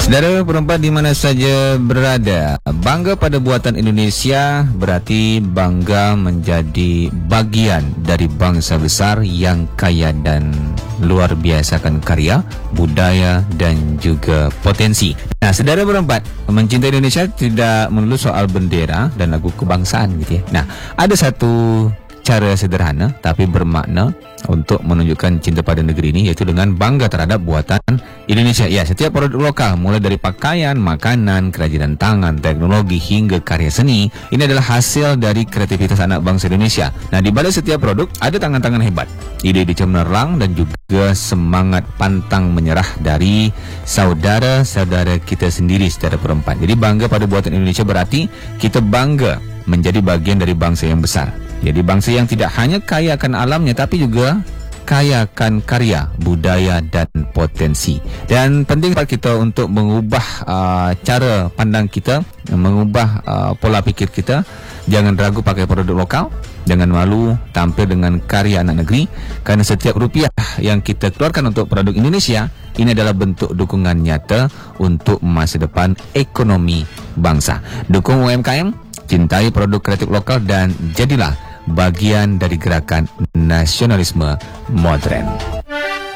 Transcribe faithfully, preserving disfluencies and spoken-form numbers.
Saudara perempuan di mana saja berada, bangga pada buatan Indonesia berarti bangga menjadi bagian dari bangsa besar yang kaya dan luar biasa akan karya, budaya dan juga potensi. Nah, saudara perempuan, mencintai Indonesia tidak melulu soal bendera dan lagu kebangsaan gitu ya. Nah, ada satu cara sederhana tapi bermakna untuk menunjukkan cinta pada negeri ini, yaitu dengan bangga terhadap buatan Indonesia. Ya, setiap produk lokal, mulai dari pakaian, makanan, kerajinan tangan, teknologi hingga karya seni, ini adalah hasil dari kreativitas anak bangsa Indonesia. Nah, di balik setiap produk ada tangan-tangan hebat, ide-ide cemerlang dan juga semangat pantang menyerah dari saudara-saudara kita sendiri, saudara perempuan. Jadi bangga pada buatan Indonesia berarti kita bangga menjadi bagian dari bangsa yang besar. Jadi bangsa yang tidak hanya kaya akan alamnya, tapi juga kaya akan karya, budaya dan potensi. Dan penting bagi kita untuk mengubah uh, cara pandang kita, mengubah uh, pola pikir kita. Jangan ragu pakai produk lokal, jangan malu tampil dengan karya anak negeri, karena setiap rupiah yang kita keluarkan untuk produk Indonesia, ini adalah bentuk dukungan nyata untuk masa depan ekonomi bangsa. Dukung U M K M, cintai produk kreatif lokal, dan jadilah bagian dari gerakan nasionalisme modern.